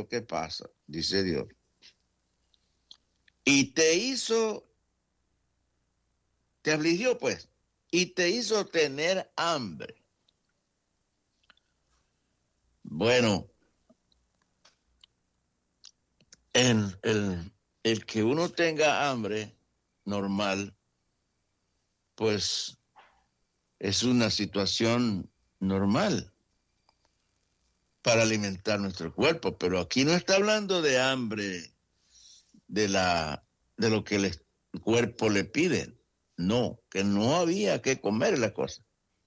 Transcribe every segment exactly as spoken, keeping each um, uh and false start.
lo que pasa, dice Dios. Y te hizo, te afligió pues, y te hizo tener hambre. Bueno, en el, el que uno tenga hambre normal, pues es una situación normal para alimentar nuestro cuerpo, pero aquí no está hablando de hambre de la de lo que el cuerpo le pide, no, que no había que comer la cosa.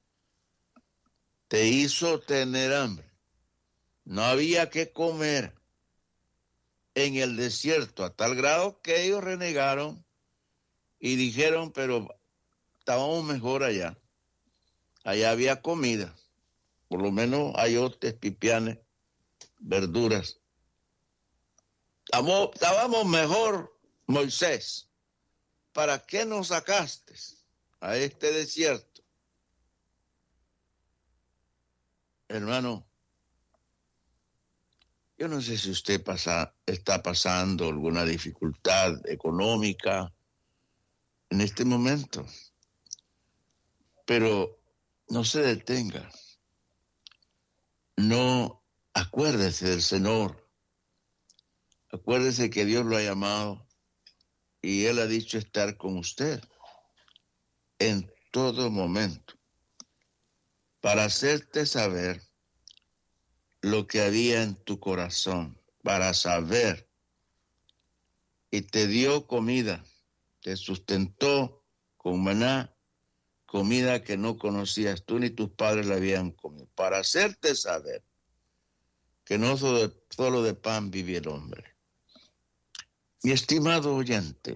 Te hizo tener hambre, no había que comer en el desierto a tal grado que ellos renegaron y dijeron, pero estábamos mejor allá, allá había comida. Por lo menos ayotes, pipianes, verduras. Estábamos, estábamos mejor, Moisés. ¿Para qué nos sacaste a este desierto? Hermano, yo no sé si usted pasa, está pasando alguna dificultad económica en este momento, pero no se detenga. No, acuérdese del Señor. Acuérdese que Dios lo ha llamado y Él ha dicho estar con usted en todo momento para hacerte saber lo que había en tu corazón, para saber, y te dio comida, te sustentó con maná, comida que no conocías tú ni tus padres la habían comido, para hacerte saber que no solo de, solo de pan vive el hombre. Mi estimado oyente,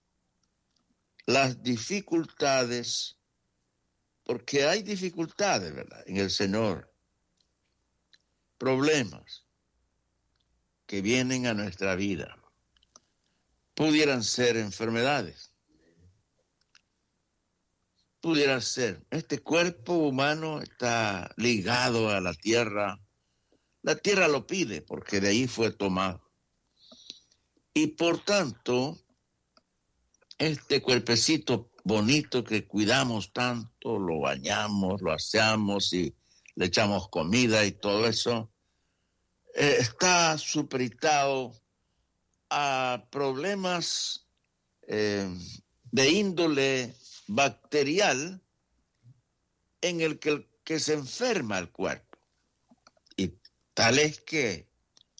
las dificultades, porque hay dificultades, ¿verdad?, en el Señor, problemas que vienen a nuestra vida, pudieran ser enfermedades, pudiera ser. Este cuerpo humano está ligado a la tierra. La tierra lo pide porque de ahí fue tomado. Y por tanto, este cuerpecito bonito que cuidamos tanto, lo bañamos, lo aseamos y le echamos comida y todo eso, eh, está supeditado a problemas eh, de índole bacterial en el que, el que se enferma el cuerpo. Y tal es que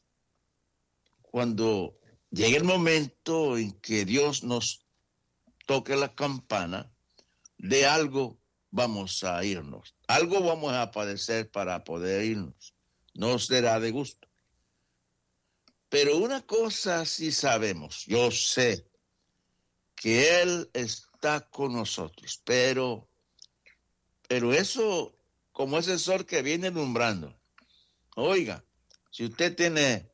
cuando llegue el momento en que Dios nos toque la campana, de algo vamos a irnos. Algo vamos a padecer para poder irnos. No será de gusto. Pero una cosa sí sabemos, yo sé que Él está con nosotros, pero, pero eso, como ese sol que viene alumbrando. Oiga, si usted tiene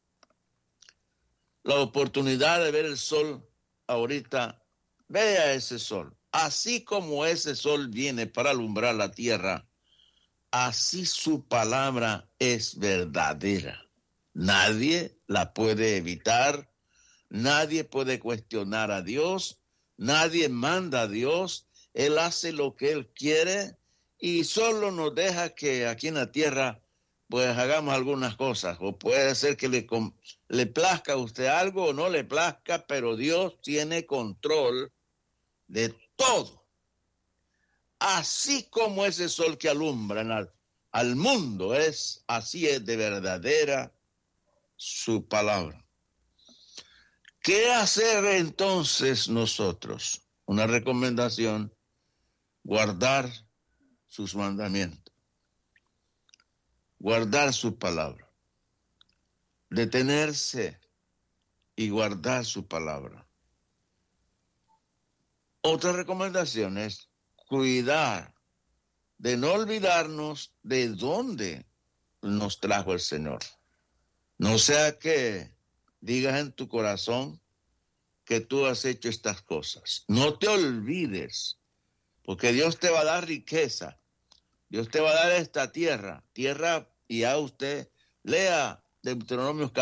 la oportunidad de ver el sol ahorita, vea ese sol. Así como ese sol viene para alumbrar la tierra, así su palabra es verdadera. Nadie la puede evitar, nadie puede cuestionar a Dios, nadie manda a Dios, Él hace lo que Él quiere y solo nos deja que aquí en la tierra pues hagamos algunas cosas, o puede ser que le, le plazca a usted algo o no le plazca, pero Dios tiene control de todo. Así como ese sol que alumbra al, al mundo es, así es de verdadera su palabra. ¿Qué hacer entonces nosotros? Una recomendación, guardar sus mandamientos, guardar su palabra, detenerse y guardar su palabra. Otra recomendación es cuidar de no olvidarnos de dónde nos trajo el Señor. No sea que digas en tu corazón que tú has hecho estas cosas. No te olvides, porque Dios te va a dar riqueza. Dios te va a dar esta tierra, tierra, y a usted lea Deuteronomio